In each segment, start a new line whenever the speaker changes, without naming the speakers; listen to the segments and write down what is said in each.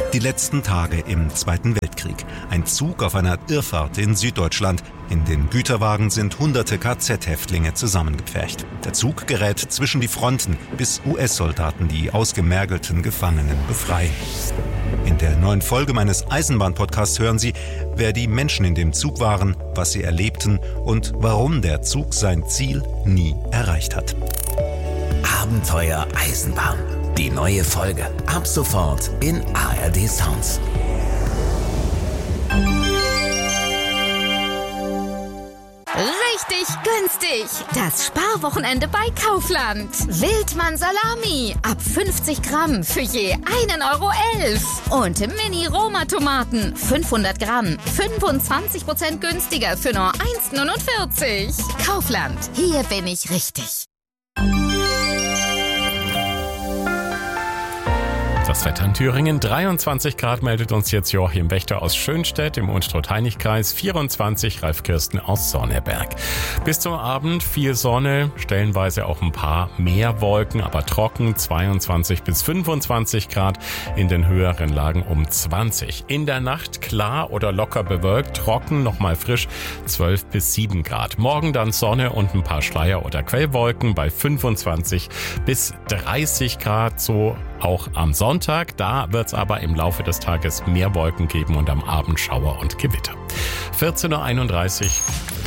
Die letzten Tage im Zweiten Weltkrieg. Ein Zug auf einer Irrfahrt in Süddeutschland. In den Güterwagen sind hunderte KZ-Häftlinge zusammengepfercht. Der Zug gerät zwischen die Fronten, bis US-Soldaten die ausgemergelten Gefangenen befreien. In der neuen Folge meines Eisenbahn-Podcasts hören Sie, wer die Menschen in dem Zug waren, was sie erlebten und warum der Zug sein Ziel nie erreicht hat.
Abenteuer Eisenbahn. Die neue Folge ab sofort in ARD Sounds.
Richtig günstig. Das Sparwochenende bei Kaufland. Wildmann Salami ab 50 Gramm für je 1,11 € Und Mini-Roma-Tomaten 500 Gramm 25% günstiger für nur 1,49 €. Kaufland. Hier bin ich richtig.
Das Wetter in Thüringen, 23 Grad meldet uns jetzt Joachim Wächter aus Schönstedt im Unstrut-Heinig-Kreis, 24 Ralf Kirsten aus Sonneberg. Bis zum Abend viel Sonne, stellenweise auch ein paar mehr Wolken, aber trocken, 22 bis 25 Grad, in den höheren Lagen um 20. In der Nacht klar oder locker bewölkt, trocken, nochmal frisch, 12 bis 7 Grad. Morgen dann Sonne und ein paar Schleier- oder Quellwolken bei 25 bis 30 Grad, so auch am Sonntag. Da wird es aber im Laufe des Tages mehr Wolken geben und am Abend Schauer und Gewitter. 14:31 Uhr.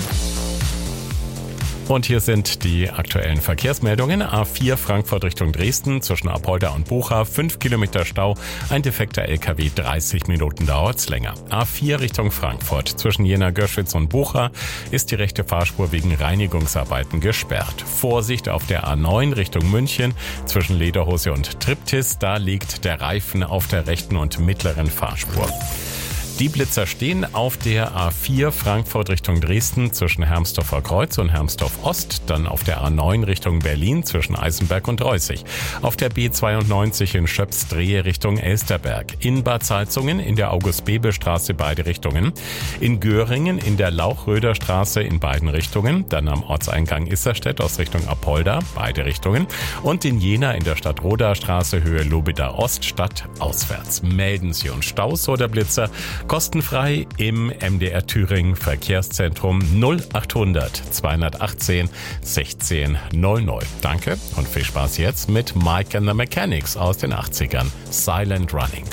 Und hier sind die aktuellen Verkehrsmeldungen. A4 Frankfurt Richtung Dresden zwischen Apolda und Bucha, 5 Kilometer Stau, ein defekter LKW, 30 Minuten dauert's länger. A4 Richtung Frankfurt zwischen Jena-Göschwitz und Bucha ist die rechte Fahrspur wegen Reinigungsarbeiten gesperrt. Vorsicht auf der A9 Richtung München zwischen Lederhose und Triptis, da liegt der Reifen auf der rechten und mittleren Fahrspur. Die Blitzer stehen auf der A4 Frankfurt Richtung Dresden zwischen Hermsdorfer Kreuz und Hermsdorf Ost, dann auf der A9 Richtung Berlin zwischen Eisenberg und Reußig, auf der B92 in Schöps-Drehe Richtung Elsterberg, in Bad Salzungen in der August-Bebel-Straße beide Richtungen, in Göringen in der Lauchröder Straße in beiden Richtungen, dann am Ortseingang Isserstedt aus Richtung Apolda beide Richtungen und in Jena in der Stadtroder Straße Höhe Lobeda Ost Stadt auswärts. Melden Sie uns Staus oder Blitzer kostenfrei im MDR Thüringen Verkehrszentrum 0800 218 16 00. Danke und viel Spaß jetzt mit Mike and the Mechanics aus den 80ern. Silent Running.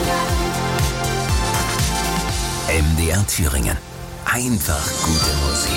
MDR Thüringen. Einfach gute Musik.